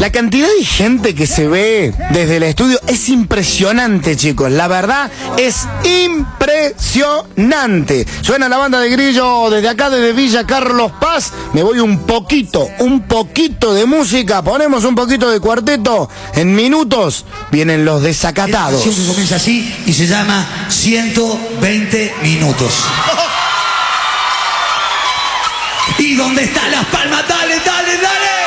La cantidad de gente que se ve desde el estudio es impresionante, chicos. La verdad es impresionante. Suena la banda de Grillo desde acá, desde Villa Carlos Paz. Me voy un poquito de música. Ponemos un poquito de cuarteto. En minutos vienen los desacatados. La canción que comienza así y se llama 120 minutos. ¿Y dónde están las palmas? Dale, dale, dale.